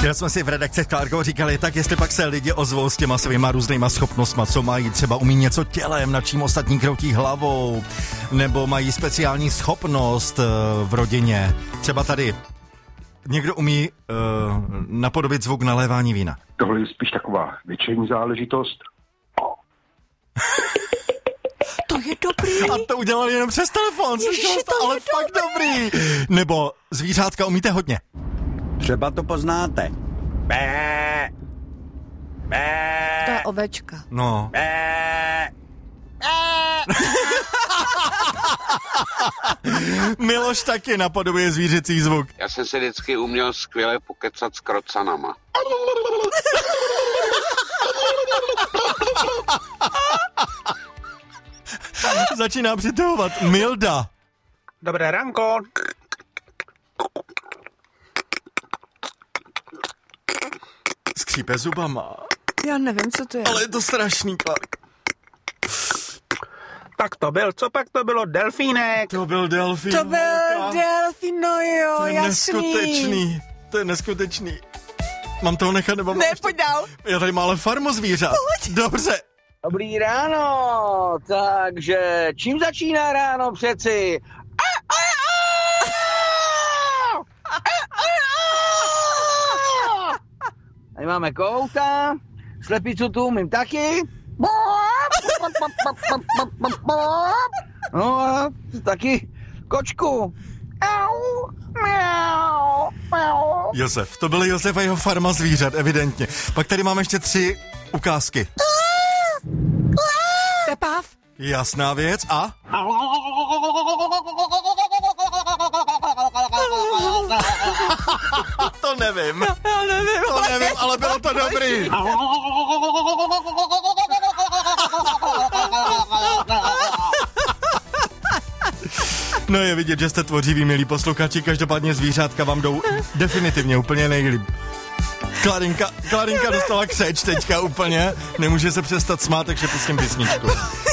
Včera jsme si v redakci s Klárkou říkali, tak jestli pak se lidi ozvou s těma svýma různýma schopnostma, co mají, třeba umí něco tělem, nad čím ostatní kroutí hlavou, nebo mají speciální schopnost v rodině. Třeba tady někdo umí napodobit zvuk nalévání vína. Tohle je spíš taková večerní záležitost. To je dobrý. A to udělali jenom přes telefon, ale fakt dobrý. Nebo zvířátka umíte hodně. Třeba to poznáte. Bé. Bé. To je ovečka. No. Bé. Miloš taky napodobuje zvířecí zvuk. Já jsem se vždycky uměl skvěle pokecat s krocanama. Začíná přitahovat Milda. Dobré ranko. Skřípe zubama. Já nevím, co to je. Ale je to strašný, Klárka. Tak to byl, co pak to bylo? Delfínek. To byl delfín. To byl delfín, no jo, To je jasný. neskutečný. To je neskutečný. Mám toho nechat, nebo mám Ne, ještě... pojď dál. Já tady mám ale farmu zvířat. Pojď. Dobře. Dobrý ráno, takže čím začíná ráno přeci? Tady máme kouta, slepicu tu umím taky. No a taky kočku. Josef, to byl Josef a jeho farma zvířat, evidentně. Pak tady máme ještě 3 ukázky. Pepáv. Jasná věc a... To nevím. Já nevím. To nevím, ale bylo to dobrý. No je vidět, že jste tvořiví, milí posluchači, každopádně zvířátka vám jdou definitivně úplně nejlíp. Klarinka dostala křeč teďka úplně, nemůže se přestat smát, takže pustím písničku.